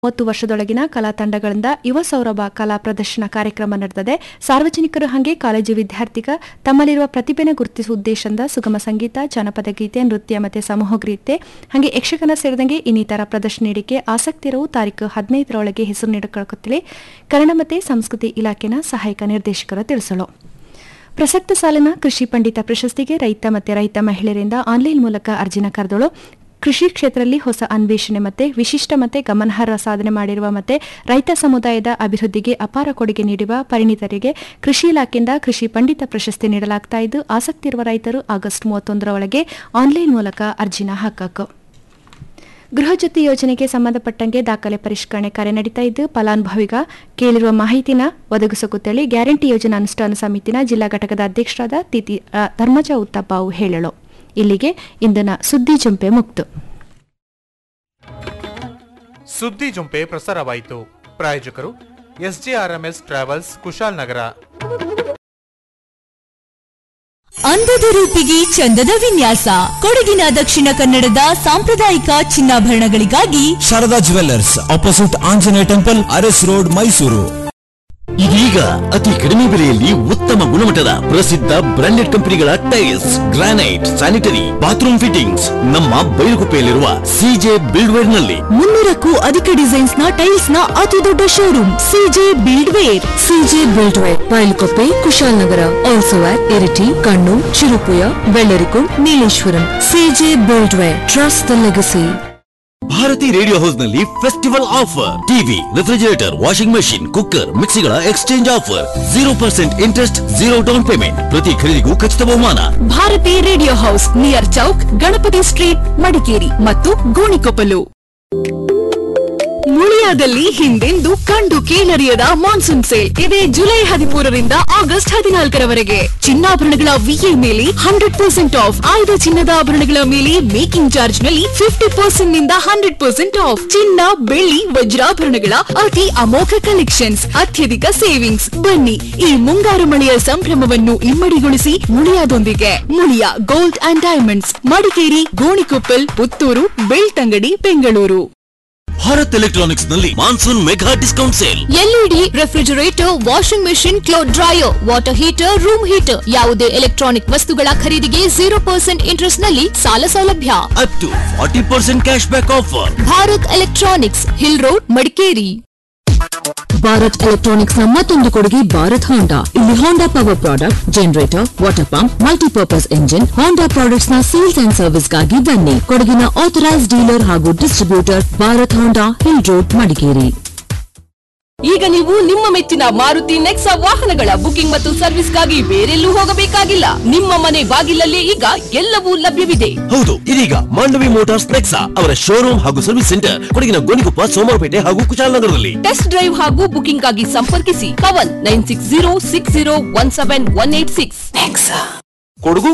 30 ವರ್ಷದೊಳಗಿನ ಕಲಾ ತಂಡಗಳಿಂದ ಯುವ ಸೌರಭ ಕಲಾ ಪ್ರದರ್ಶನ ಕಾರ್ಯಕ್ರಮ ನಡೆದಿದೆ. ಸಾರ್ವಜನಿಕರು ಹಾಗೆ ಕಾಲೇಜು ವಿದ್ಯಾರ್ಥಿಗ ತಮ್ಮಲ್ಲಿರುವ ಪ್ರತಿಭೆನ ಗುರುತಿಸುವ ಉದ್ದೇಶದಿಂದ ಸುಗಮ ಸಂಗೀತ, ಜನಪದ ಗೀತೆ, ನೃತ್ಯ ಮತ್ತು ಸಮೂಹ ಗೀತೆ ಹಾಗೆ ಯಕ್ಷಗಾನ ಸೇರಿದಂಗೆ ಇನ್ನಿತರ ಪ್ರದರ್ಶನ ನೀಡಿಕೆ ಆಸಕ್ತಿ ಇರುವ ತಾರೀಕು 15ರೊಳಗೆ ಹೆಸರು ನೀಡಕೊಳ್ಳುತ್ತಲೇ ಕನ್ನಡ ಮತ್ತು ಸಂಸ್ಕೃತಿ ಇಲಾಖೆನ ಸಹಾಯಕ ನಿರ್ದೇಶಕರು ತಿಳಿಸಲು. ಪ್ರಸಕ್ತ ಸಾಲಿನ ಕೃಷಿ ಪಂಡಿತ ಪ್ರಶಸ್ತಿಗೆ ರೈತ ಮತ್ತು ರೈತ ಮಹಿಳೆಯರಿಂದ ಆನ್ಲೈನ್ ಮೂಲಕ ಅರ್ಜಿನ ಕರೆದಳು. ಕೃಷಿ ಕ್ಷೇತ್ರದಲ್ಲಿ ಹೊಸ ಅನ್ವೇಷಣೆ ಮತ್ತು ವಿಶಿಷ್ಟ ಮತ್ತು ಗಮನಾರ್ಹ ಸಾಧನೆ ಮಾಡಿರುವ ಮತ್ತು ರೈತ ಸಮುದಾಯದ ಅಭಿವೃದ್ಧಿಗೆ ಅಪಾರ ಕೊಡುಗೆ ನೀಡುವ ಪರಿಣಿತರಿಗೆ ಕೃಷಿ ಇಲಾಖೆಯಿಂದ ಕೃಷಿ ಪಂಡಿತ ಪ್ರಶಸ್ತಿ ನೀಡಲಾಗುತ್ತಿದ್ದು, ಆಸಕ್ತಿ ಇರುವ ರೈತರು ಆಗಸ್ಟ್ 31ರೊಳಗೆ ಆನ್ಲೈನ್ ಮೂಲಕ ಅರ್ಜಿನ ಹಾಕಬೇಕು. ಗೃಹ ಜ್ಯೋತಿ ಯೋಜನೆಗೆ ಸಂಬಂಧಪಟ್ಟಂಗೆ ದಾಖಲೆ ಪರಿಷ್ಕರಣೆ ಕಾರ್ಯ ನಡೀತಾ ಇದ್ದು, ಫಲಾನುಭವಿಗ ಕೇಳಿರುವ ಮಾಹಿತಿನ ಒದಗಿಸುತ್ತೇಳಿ ಗ್ಯಾರಂಟಿ ಯೋಜನಾ ಅನುಷ್ಠಾನ ಸಮಿತಿನ ಜಿಲ್ಲಾ ಘಟಕದ ಅಧ್ಯಕ್ಷರಾದ ಧರ್ಮಜ ಉತ್ತಪ್ಪ ಹೇಳಲು. ಇಲ್ಲಿಗೆ ಇಂದಿನ ಸುದ್ದಿ ಜಂಪೆ ಮುಕ್ತು. ಸುದ್ದಿ ಜಂಪೆ ಪ್ರಸಾರವಾಯಿತು. ಪ್ರಾಯೋಜಕರು SJRMS ಟ್ರಾವೆಲ್ಸ್, ಕುಶಾಲನಗರ. ಅಂದದ ರೂಪಿಗೆ ಚಂದದ ವಿನ್ಯಾಸ, ಕೊಡಗಿನ ದಕ್ಷಿಣ ಕನ್ನಡದ ಸಾಂಪ್ರದಾಯಿಕ ಚಿನ್ನಾಭರಣಗಳಿಗಾಗಿ Sharada jewellers, opposite Anjaneya temple, Aras road, Mysuru. ಇದೀಗ ಅತಿ ಕಡಿಮೆ ಬೆಲೆಯಲ್ಲಿ ಉತ್ತಮ ಗುಣಮಟ್ಟದ ಪ್ರಸಿದ್ಧ ಬ್ರಾಂಡೆಡ್ ಕಂಪನಿಗಳ tiles, granite, sanitary, bathroom fittings ನಮ್ಮ ಬೈಲುಗುಪ್ಪೆಯಲ್ಲಿರುವ ಸಿಜೆ ಬಿಲ್ಡ್ವೇರ್ ನಲ್ಲಿ 300ಕ್ಕೂ ಅಧಿಕ ಡಿಸೈನ್ಸ್ ನ ಟೈಲ್ಸ್ ನ ಅತಿ ದೊಡ್ಡ showroom CJ ಬಿಲ್ಡ್ವೇರ್. CJ ಬಿಲ್ಡ್ವೇರ್, ಬೈಲುಗುಪ್ಪೆ, Kushalnagar, also at Iritty, Kannur, Cherupuzha, Vellarikundu, Nileshwaram. CJ ಬಿಲ್ಡ್ವೇರ್, trust the legacy. Bharati radio house ನಲ್ಲಿ festival offer. TV, refrigerator, washing machine, cooker, ಮಿಕ್ಸಿಗಳ exchange offer. 0% interest, 0 down payment. ಪ್ರತಿ ಖರೀದಿಗೂ ಖಚಿತ ಬಹುಮಾನ. Bharati radio house, near Chowk, Ganapati street, Madikeri ಮತ್ತು ಗೋಣಿಕೊಪ್ಪಲು. ಮುಳಿಯಾದಲ್ಲಿ ಹಿಂದೆಂದು ಕಂಡು ಕೇಳರಿಯದ ಮಾನ್ಸೂನ್ ಸೇಲ್ ಇದೆ. ಜುಲೈ 13ರಿಂದ ಆಗಸ್ಟ್ 14ರವರೆಗೆ ಚಿನ್ನಾಭರಣಗಳ VA ಮೇಲೆ 100% of. ಆಯ್ದ ಚಿನ್ನದ ಆಭರಣಗಳ ಮೇಲೆ ಮೇಕಿಂಗ್ ಚಾರ್ಜ್ ನಲ್ಲಿ 50% ನಿಂದ 100% ಆಫ್. ಚಿನ್ನ, ಬೆಳ್ಳಿ, ವಜ್ರಾಭರಣಗಳ ಅತಿ ಅಮೋಘ ಕಲೆಕ್ಷನ್ಸ್, ಅತ್ಯಧಿಕ ಸೇವಿಂಗ್ಸ್. ಬನ್ನಿ ಈ ಮುಂಗಾರು ಮಳೆಯ ಸಂಭ್ರಮವನ್ನು ಇಮ್ಮಡಿಗೊಳಿಸಿ ಮುಳಿಯಾದೊಂದಿಗೆ. Muliya gold and diamonds, Madikeri, Gonikoppal, Puttur, Belthangady, Bengaluru. Bharat electronics ನಲ್ಲಿ monsoon mega discount sale. LED, refrigerator, washing machine, cloth dryer, water heater, room heater, ಯಾವುದೇ ಎಲೆಕ್ಟ್ರಾನಿಕ್ ವಸ್ತುಗಳ ಖರೀದಿಗೆ 0% ಇಂಟ್ರೆಸ್ಟ್ ನಲ್ಲಿ ಸಾಲ ಸೌಲಭ್ಯ. Up to 40% cash back offer. Bharat electronics, hill road, Madikeri. Bharat electronics ನ ಮತ್ತೊಂದು ಕೊಡುಗೆ ಭಾರತ್ ಹೋಂಡಾ. ಇಲ್ಲಿ ಹೋಂಡಾ power product, generator, water pump, multipurpose engine, ಹೋಂಡಾ ಪ್ರಾಡಕ್ಟ್ಸ್ ನ ಸೇಲ್ಸ್ ಅಂಡ್ ಸರ್ವಿಸ್ ಗಾಗಿ ಬನ್ನಿ. ಕೊಡಗಿನ ಆಥರೈಸ್ ಡೀಲರ್ ಹಾಗೂ ಡಿಸ್ಟ್ರಿಬ್ಯೂಟರ್ ಭಾರತ್ ಹೋಂಡಾ, ಹಿಲ್ ರೋಡ್, ಮಡಿಕೇರಿ. ಈಗ ನೀವು ನಿಮ್ಮ ಮೆಚ್ಚಿನ ಮಾರುತಿ ನೆಕ್ಸಾ ವಾಹನಗಳ ಬುಕಿಂಗ್ ಮತ್ತು ಸರ್ವಿಸ್ಗಾಗಿ ಬೇರೆಲ್ಲೂ ಹೋಗಬೇಕಾಗಿಲ್ಲ. ನಿಮ್ಮ ಮನೆ ಬಾಗಿಲಲ್ಲೇ ಈಗ ಎಲ್ಲವೂ ಲಭ್ಯವಿದೆ. ಹೌದು, ಇದೀಗ ಮಾಂಡವಿ ಮೋಟಾರ್ಸ್ ನೆಕ್ಸಾ ಅವರ ಶೋರೂಮ್ ಹಾಗೂ ಸರ್ವಿಸ್ ಸೆಂಟರ್ ಕೊಡಗಿನ ಗೋಣಿಕೊಪ್ಪ, ಸೋಮವಾರಪೇಟೆ ಹಾಗೂ ಕುಶಾಲನಗರದಲ್ಲಿ. ಟೆಸ್ಟ್ ಡ್ರೈವ್ ಹಾಗೂ ಬುಕಿಂಗ್ ಗಾಗಿ ಸಂಪರ್ಕಿಸಿ 96060171886. ಕೊಡಗು